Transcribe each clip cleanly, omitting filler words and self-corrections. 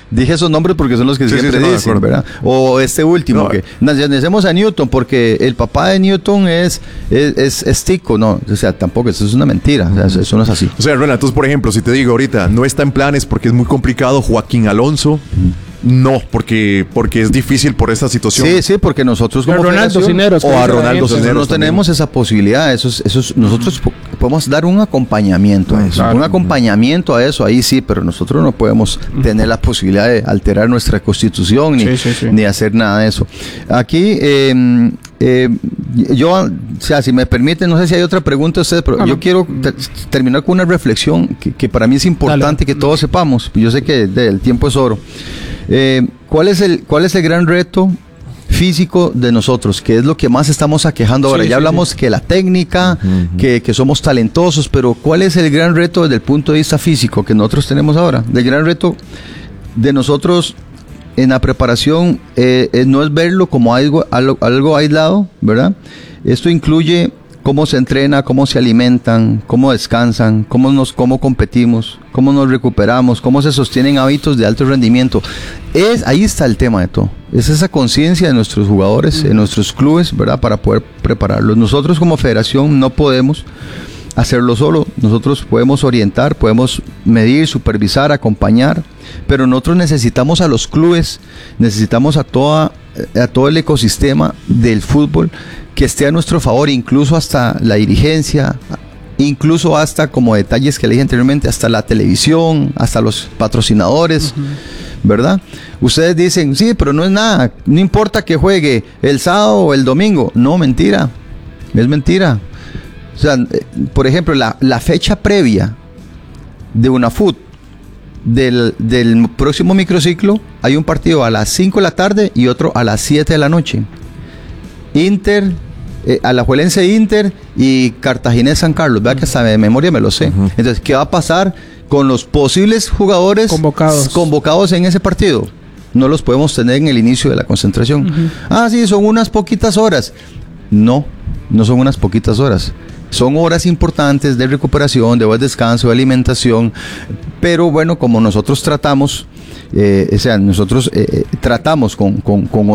Dije esos nombres porque son los que siempre dicen, ¿verdad? O este último, que nacemos a Newton porque el papá de Newton es tico. No, o sea, tampoco, eso es una mentira. O sea, eso no es así. O sea, Ronald, entonces, por ejemplo, si te digo ahorita, no está en planes porque es muy complicado Joaquín Alonso. No, porque es difícil por esta situación. Sí, porque nosotros como Ronaldo Cineros, o a Ronaldo Cineros no también. tenemos esa posibilidad. Nosotros podemos dar un acompañamiento a eso. Claro. Un acompañamiento a eso, ahí sí, pero nosotros no podemos tener la posibilidad de alterar nuestra constitución ni hacer nada de eso. Aquí, yo, o sea, si me permiten, no sé si hay otra pregunta a ustedes, pero yo quiero terminar con una reflexión que para mí es importante que todos sepamos. Yo sé que el tiempo es oro. ¿Cuál es el gran reto físico de nosotros? ¿Qué es lo que más estamos aquejando ahora? Ya hablamos que la técnica, que somos talentosos, pero ¿cuál es el gran reto desde el punto de vista físico que nosotros tenemos ahora? El gran reto de nosotros en la preparación no es verlo como algo aislado, ¿verdad? Esto incluye cómo se entrena, cómo se alimentan, cómo descansan, cómo competimos, cómo nos recuperamos, cómo se sostienen hábitos de alto rendimiento. Ahí está el tema de todo. Es esa conciencia de nuestros jugadores, de nuestros clubes, ¿verdad? Para poder prepararlos. Nosotros como federación no podemos hacerlo solo. Nosotros podemos orientar, podemos medir, supervisar, acompañar, pero nosotros necesitamos a los clubes, necesitamos a todo el ecosistema del fútbol que esté a nuestro favor, incluso hasta la dirigencia, incluso hasta, como detalles que le dije anteriormente, hasta la televisión, hasta los patrocinadores, ¿verdad? Ustedes dicen, sí, pero no es nada, no importa que juegue el sábado o el domingo. No, mentira, es mentira. O sea, por ejemplo, la fecha previa de UNAFUT del próximo microciclo, hay un partido a las 5 de la tarde y otro a las 7 de la noche. Inter, Alajuelense Inter y Cartaginés San Carlos, vea que hasta de memoria me lo sé. Entonces, ¿qué va a pasar con los posibles jugadores convocados en ese partido? No los podemos tener en el inicio de la concentración. Sí, son unas poquitas horas. No son unas poquitas horas. Son horas importantes de recuperación, de buen descanso, de alimentación, pero bueno, como nosotros tratamos, tratamos con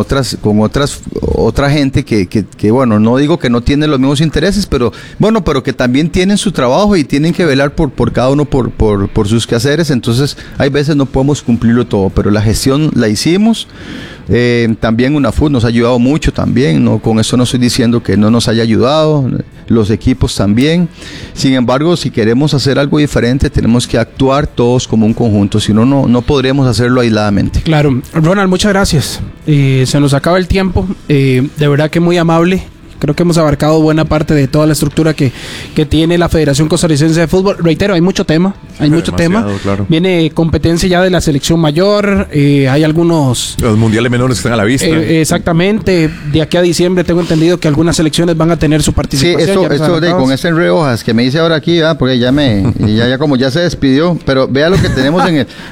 otra gente que bueno, no digo que no tiene los mismos intereses, pero que también tienen su trabajo y tienen que velar por cada uno por sus quehaceres. Entonces hay veces no podemos cumplirlo todo, pero la gestión la hicimos. También UNAFUT nos ha ayudado mucho también, ¿no? Con eso no estoy diciendo que no nos haya ayudado, los equipos también. Sin embargo, si queremos hacer algo diferente, tenemos que actuar todos como un conjunto, si no, no podremos hacerlo aisladamente. Claro. Ronald, muchas gracias. Se nos acaba el tiempo, de verdad que muy amable. Creo que hemos abarcado buena parte de toda la estructura que tiene la Federación Costarricense de Fútbol. Reitero, hay mucho tema. Claro. Viene competencia ya de la selección mayor. Hay algunos... Los mundiales menores están a la vista. Exactamente. De aquí a diciembre tengo entendido que algunas selecciones van a tener su participación. Sí, esto con este enredojas que me dice ahora aquí, porque ya como ya se despidió. Pero vea lo que tenemos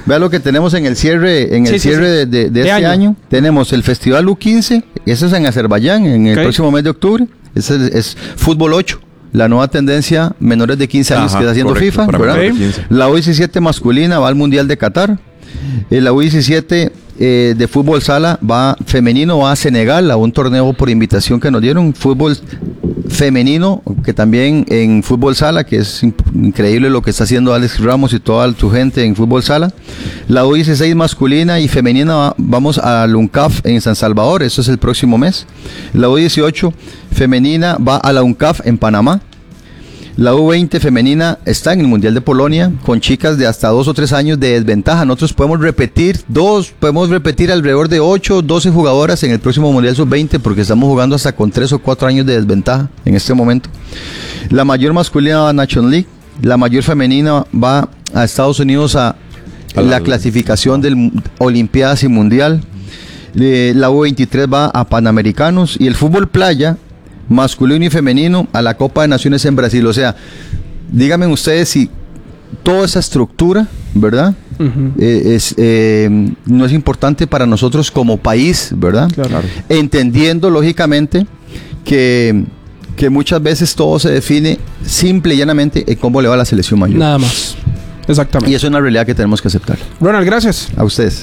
en el cierre, de este año. Tenemos el Festival U15, eso es en Azerbaiyán, en el próximo mes de octubre. Es Fútbol 8, la nueva tendencia menores de 15 años que está haciendo FIFA, ¿verdad? La U17 masculina va al Mundial de Qatar. La U17 de fútbol sala femenino va a Senegal a un torneo por invitación que nos dieron. Fútbol femenino, que también en fútbol sala, que es increíble lo que está haciendo Alex Ramos y toda tu gente en fútbol sala. La U16 masculina y femenina vamos al UNCAF en San Salvador, eso es el próximo mes. La U18 femenina va a la UNCAF en Panamá. La U20 femenina está en el Mundial de Polonia con chicas de hasta 2 o 3 años de desventaja. Nosotros podemos repetir alrededor de 8 o 12 jugadoras en el próximo Mundial Sub-20 porque estamos jugando hasta con 3 o 4 años de desventaja en este momento. La mayor masculina va a National League. La mayor femenina va a Estados Unidos a la clasificación del Olimpiadas y Mundial. La U23 va a Panamericanos y el fútbol playa masculino y femenino a la Copa de Naciones en Brasil. O sea, díganme ustedes si toda esa estructura, ¿verdad? No es importante para nosotros como país, ¿verdad? Claro. Entendiendo lógicamente que muchas veces todo se define simple y llanamente en cómo le va a la selección mayor. Nada más. Exactamente. Y eso es una realidad que tenemos que aceptar. Ronald, gracias. A ustedes.